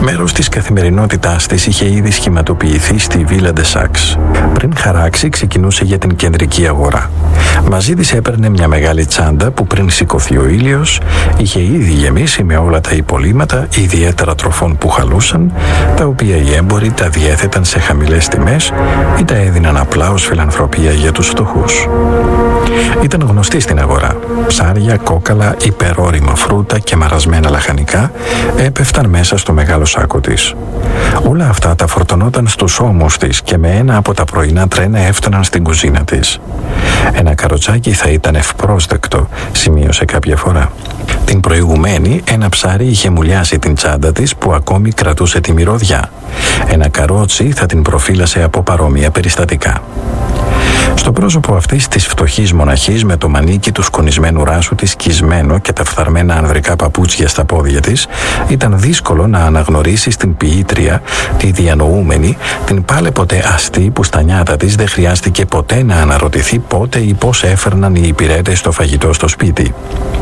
Μέρος της καθημερινότητάς της είχε ήδη σχηματοποιηθεί στη Villa de Saxe. Πριν χαράξει, ξεκινούσε για την κεντρική αγορά. Μαζί της έπαιρνε μια μεγάλη τσάντα που πριν σηκωθεί ο ήλιος είχε ήδη γεμίσει με όλα τα υπολείμματα, ιδιαίτερα τροφών που χαλούσαν, τα οποία οι έμποροι τα διέθεταν σε χαμηλές τιμές ή τα έδιναν απλά ως φιλανθρωπία για τους φτωχούς. Ήταν γνωστή στην αγορά. Ψάρια, κόκαλα, υπερόριμα φρούτα και μαρασμένα λαχανικά έπεφταν μέσα στο μεγάλο σάκο της. Όλα αυτά τα φορτωνόταν στους ώμους της και με ένα από τα πρωινά τρένα έφταναν στην κουζίνα της. Ένα καροτσάκι θα ήταν ευπρόσδεκτο, σημείωσε κάποια φορά. Την προηγουμένη, ένα ψάρι είχε μουλιάσει την τσάντα της που ακόμη κρατούσε τη μυρωδιά. Ένα καρότσι θα την προφύλασε από παρόμοια περιστατικά. Στο πρόσωπο αυτής της φτωχής μοναχής, με το μανίκι του σκονισμένου ράσου της σκισμένο και τα φθαρμένα ανδρικά παπούτσια στα πόδια της, ήταν δύσκολο να αναγνωρίσεις την ποιήτρια, τη διανοούμενη, την πάλε ποτέ αστή που στα νιάτα της δεν χρειάστηκε ποτέ να αναρωτηθεί πότε ή πώς έφερναν οι υπηρέτες το φαγητό στο σπίτι.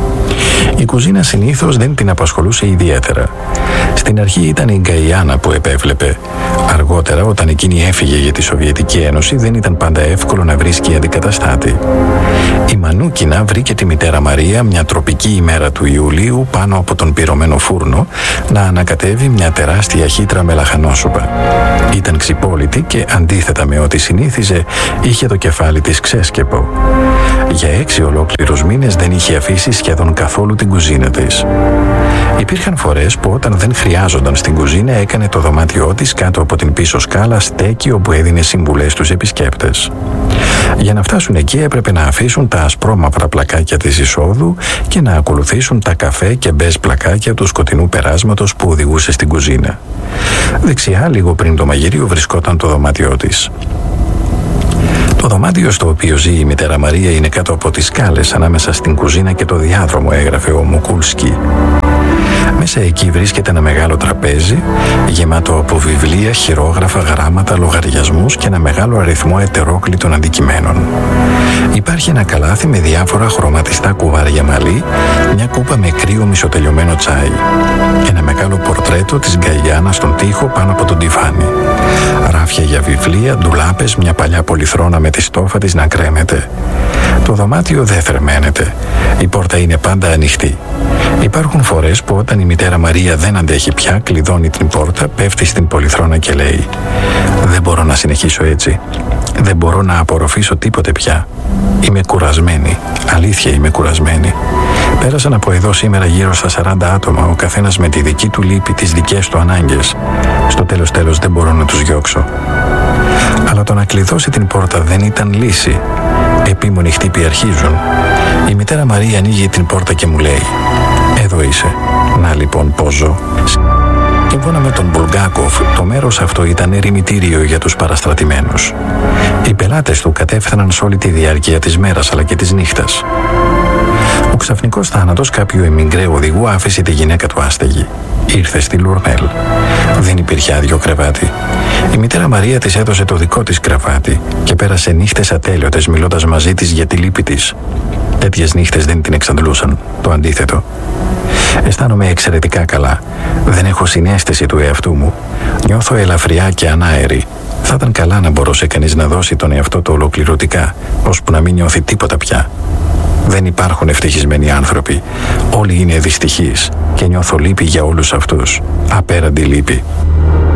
Η κουζίνα συνήθως δεν την απασχολούσε ιδιαίτερα. Στην αρχή ήταν η Γκαϊάννα που επέβλεπε. Αργότερα, όταν εκείνη έφυγε για τη Σοβιετική Ένωση, δεν ήταν πάντα εύκολο να βρίσκει αντικαταστάτη. Η Μανούκινα βρήκε τη μητέρα Μαρία μια τροπική ημέρα του Ιουλίου πάνω από τον πυρωμένο φούρνο να ανακατεύει μια τεράστια χύτρα με λαχανόσουπα. Ήταν ξυπόλυτη και, αντίθετα με ό,τι συνήθιζε, είχε το κεφάλι της ξέσκεπο. Για 6 ολόκληρους μήνες δεν είχε αφήσει σχεδόν καθόλου την κουζίνα της. Υπήρχαν φορές που όταν δεν χρειάζονταν στην κουζίνα έκανε το δωμάτιό της κάτω από την πίσω σκάλα στέκι όπου έδινε συμβουλές στους επισκέπτες. Για να φτάσουν εκεί έπρεπε να αφήσουν τα ασπρόμαυρα πλακάκια της εισόδου και να ακολουθήσουν τα καφέ και μπες πλακάκια του σκοτεινού περάσματος που οδηγούσε στην κουζίνα. Δεξιά, λίγο πριν το μαγειρίο, βρισκόταν το δωμάτιό της. Το δωμάτιο στο οποίο ζει η μητέρα Μαρία είναι κάτω από τις σκάλες ανάμεσα στην κουζίνα και το διάδρομο, έγραφε ο Μουκούλσκι. Μέσα εκεί βρίσκεται ένα μεγάλο τραπέζι γεμάτο από βιβλία, χειρόγραφα, γράμματα, λογαριασμούς και ένα μεγάλο αριθμό ετερόκλητων αντικειμένων. Υπάρχει ένα καλάθι με διάφορα χρωματιστά κουβάρια μαλλί, μια κούπα με κρύο μισοτελειωμένο τσάι, ένα μεγάλο πορτρέτο της Γκαϊάννα στον τοίχο πάνω από τον τιφάνι, ράφια για βιβλία, ντουλάπες, μια παλιά πολυθρόνα με τη στόφα της να κρέμεται. Το δωμάτιο δεν θερμαίνεται. Η πόρτα είναι πάντα ανοιχτή. Υπάρχουν φορές που όταν η μητέρα Μαρία δεν αντέχει πια, κλειδώνει την πόρτα, πέφτει στην πολυθρόνα και λέει: «Δεν μπορώ να συνεχίσω έτσι. Δεν μπορώ να απορροφήσω τίποτε πια. Είμαι κουρασμένη. Αλήθεια είμαι κουρασμένη. Πέρασαν από εδώ σήμερα γύρω στα 40 άτομα, ο καθένας με τη δική του λύπη, τις δικές του ανάγκες. Στο τέλος δεν μπορώ να τους διώξω». Αλλά το να κλειδώσει την πόρτα δεν ήταν λύση. Επίμονοι χτύποι αρχίζουν. Η μητέρα Μαρία ανοίγει την πόρτα και μου λέει: «Εδώ είσαι. Να λοιπόν πώς ζω». Σύμφωνα με τον Μπουλγκάκοφ, το μέρος αυτό ήταν ερημητήριο για τους παραστρατημένους. Οι πελάτες του κατέφθαναν σε όλη τη διάρκεια της μέρας αλλά και της νύχτας. Ο ξαφνικός θάνατος κάποιου εμιγκρέ οδηγού άφησε τη γυναίκα του άστεγη. Ήρθε στη Λουρνέλ. Δεν υπήρχε άδειο κρεβάτι. Η μητέρα Μαρία της έδωσε το δικό της κρεβάτι και πέρασε νύχτες ατέλειωτες μιλώντας μαζί της για τη λύπη της. Τέτοιες νύχτες δεν την εξαντλούσαν. Το αντίθετο. Αισθάνομαι εξαιρετικά καλά. Δεν έχω συναίσθηση του εαυτού μου. Νιώθω ελαφριά και ανάερη. Θα ήταν καλά να μπορούσε κανείς να δώσει τον εαυτό του ολοκληρωτικά, ώσπου να μην νιώθει τίποτα πια. Δεν υπάρχουν ευτυχισμένοι άνθρωποι. Όλοι είναι δυστυχείς και νιώθω λύπη για όλους αυτούς. Απέραντη λύπη.